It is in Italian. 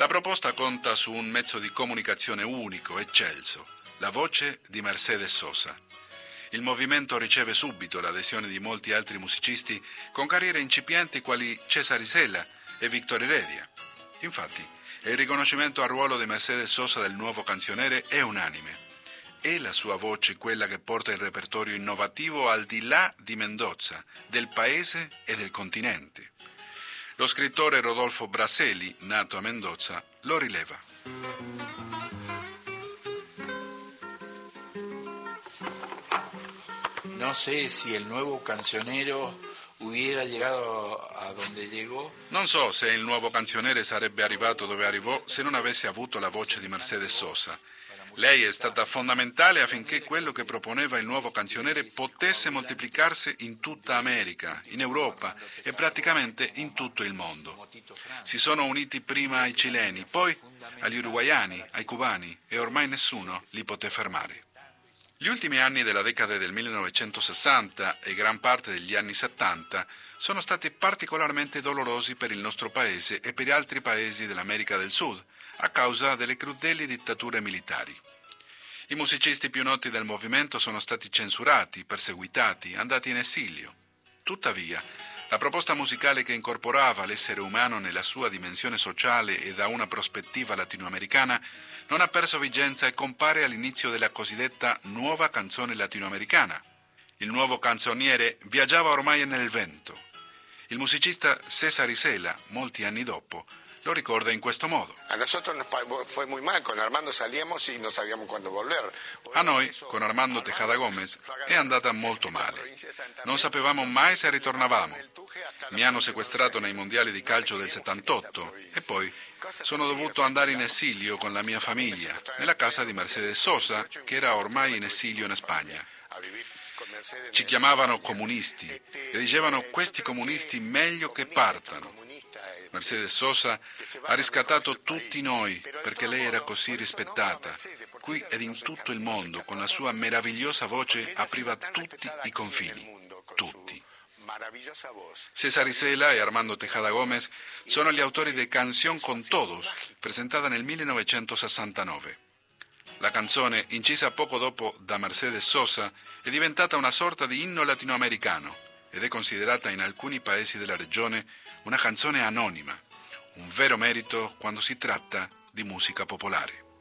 La proposta conta su un mezzo di comunicazione unico, eccelso, la voce di Mercedes Sosa. Il movimento riceve subito l'adesione di molti altri musicisti con carriere incipienti quali Cesare Isela e Victor Heredia. Infatti, il riconoscimento al ruolo di Mercedes Sosa del nuovo canzoniere è unanime. È la sua voce quella che porta il repertorio innovativo al di là di Mendoza, del paese e del continente. Lo scrittore Rodolfo Braseli, nato a Mendoza, lo rileva. No sé si el nuevo cancionero hubiera llegado a donde llegó. Non so se il nuovo canzoniere sarebbe arrivato dove arrivò se non avesse avuto la voce di Mercedes Sosa. Lei è stata fondamentale affinché quello che proponeva il nuovo canzoniere potesse moltiplicarsi in tutta America, in Europa e praticamente in tutto il mondo. Si sono uniti prima ai cileni, poi agli uruguaiani, ai cubani e ormai nessuno li poté fermare. Gli ultimi anni della decade del 1960 e gran parte degli anni 70 sono stati particolarmente dolorosi per il nostro paese e per altri paesi dell'America del Sud, a causa delle crudeli dittature militari. I musicisti più noti del movimento sono stati censurati, perseguitati, andati in esilio. Tuttavia, la proposta musicale che incorporava l'essere umano nella sua dimensione sociale e da una prospettiva latinoamericana non ha perso vigenza e compare all'inizio della cosiddetta nuova canzone latinoamericana. Il nuovo canzoniere viaggiava ormai nel vento. Il musicista Cesar Isela, molti anni dopo, lo ricorda in questo modo. A nosotros nos fue muy mal, con Armando salíamos y no sabíamos cuándo volver. A noi, con Armando Tejada Gómez, è andata molto male. Non sapevamo mai se ritornavamo. Mi hanno sequestrato nei mondiali di calcio del 78 e poi sono dovuto andare in esilio con la mia famiglia, nella casa di Mercedes Sosa, che era ormai in esilio in Spagna. Ci chiamavano comunisti e dicevano questi comunisti meglio che partano. Mercedes Sosa ha riscattato tutti noi perché lei era così rispettata. Qui ed in tutto il mondo, con la sua meravigliosa voce, apriva tutti i confini. Tutti. Cesar Isela e Armando Tejada Gómez sono gli autori di Canción con Todos, presentata nel 1969. La canzone, incisa poco dopo da Mercedes Sosa, è diventata una sorta di inno latinoamericano ed è considerata in alcuni paesi della regione una canzone anonima, un vero merito quando si tratta di musica popolare.